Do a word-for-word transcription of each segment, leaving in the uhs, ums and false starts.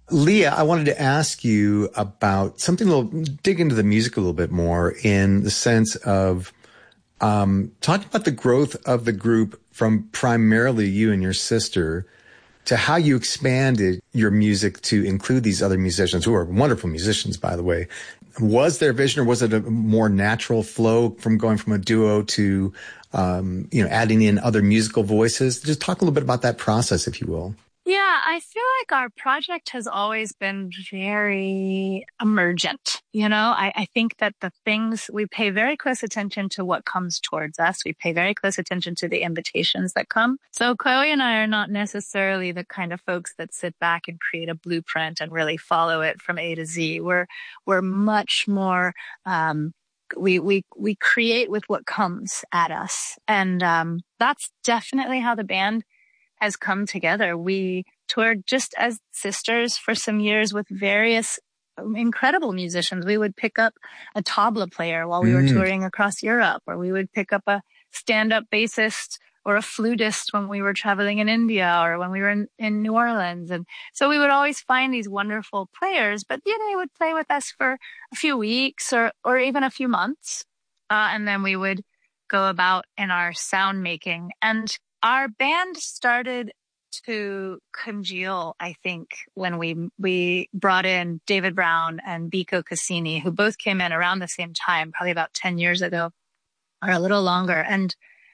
Leah, I wanted to ask you about something a little, dig into the music a little bit more in the sense of um, talking about the growth of the group from primarily you and your sister to how you expanded your music to include these other musicians who are wonderful musicians, by the way. Was there a vision, or was it a more natural flow from going from a duo to, um, you know, adding in other musical voices? Just talk a little bit about that process, if you will. Yeah, I feel like our project has always been very emergent. You know, I, I think that the things, we pay very close attention to what comes towards us. We pay very close attention to the invitations that come. So Chloe and I are not necessarily the kind of folks that sit back and create a blueprint and really follow it from A to Z. We're, we're much more, um, we, we, we create with what comes at us. And, um, that's definitely how the band has come together. We toured just as sisters for some years with various incredible musicians. We would pick up a tabla player while we mm. were touring across Europe, or we would pick up a stand-up bassist or a flutist when we were traveling in India or when we were in, in New Orleans. And so we would always find these wonderful players, but you know, they would play with us for a few weeks or, or even a few months. Uh, and then we would go about in our sound making. And our band started to congeal, I think, when we we brought in David Brown and Biko Cassini, who both came in around the same time, probably about ten years ago or a little longer. And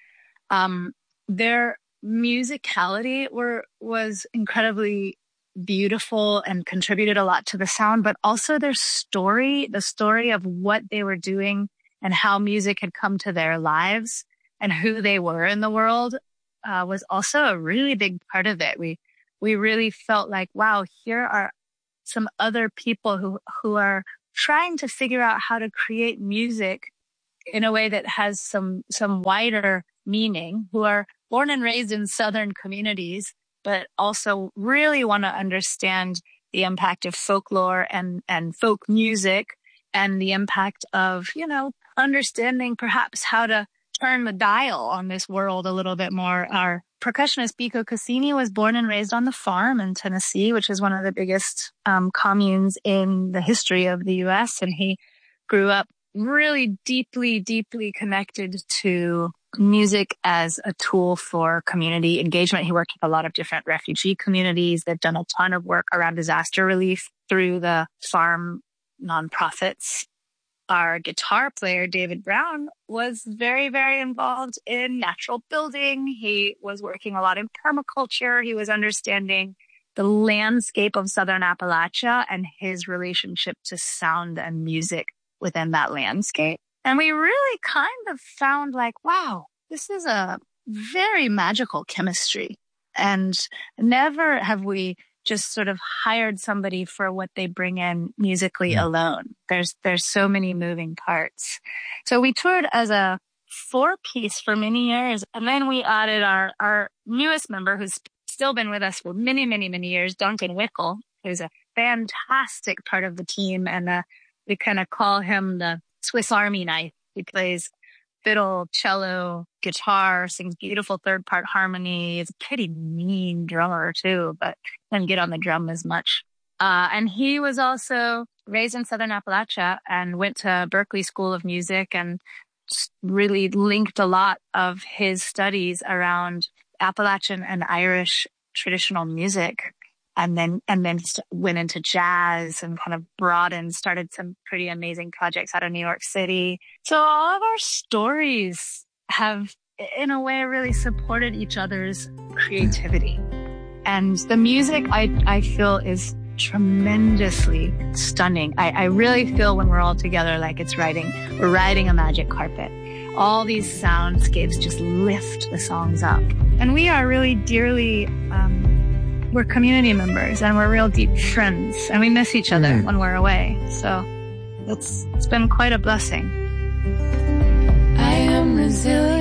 um, their musicality were was incredibly beautiful and contributed a lot to the sound, but also their story, the story of what they were doing and how music had come to their lives and who they were in the world. Uh, was also a really big part of it. We, we really felt like, wow, here are some other people who, who are trying to figure out how to create music in a way that has some, some wider meaning, who are born and raised in Southern communities, but also really want to understand the impact of folklore and, and folk music and the impact of, you know, understanding perhaps how to turn the dial on this world a little bit more. Our percussionist Biko Cassini was born and raised on the farm in Tennessee, which is one of the biggest um, communes in the history of the U S. And he grew up really deeply, deeply connected to music as a tool for community engagement. He worked with a lot of different refugee communities. They've done a ton of work around disaster relief through the farm nonprofits. Our guitar player, David Brown, was very, very involved in natural building. He was working a lot in permaculture. He was understanding the landscape of Southern Appalachia and his relationship to sound and music within that landscape. And we really kind of found like, wow, this is a very magical chemistry. And never have we just sort of hired somebody for what they bring in musically yeah. alone. There's, there's so many moving parts. So we toured as a four piece for many years. And then we added our, our newest member, who's still been with us for many, many, many years, Duncan Wickel, who's a fantastic part of the team. And uh, we kind of call him the Swiss Army knife. He plays fiddle, cello, guitar, sings beautiful third part harmony. He's a pretty mean drummer too, but doesn't get on the drum as much. Uh, and he was also raised in Southern Appalachia and went to Berklee School of Music and really linked a lot of his studies around Appalachian and Irish traditional music. And then, and then went into jazz and kind of broadened, started some pretty amazing projects out of New York City. So all of our stories have, in a way, really supported each other's creativity. And the music, I, I feel, is tremendously stunning. I, I really feel when we're all together like it's riding, we're riding a magic carpet. All these soundscapes just lift the songs up. And we are really dearly, um, we're community members and we're real deep friends and we miss each other mm. when we're away. So it's, it's been quite a blessing. I am resilient.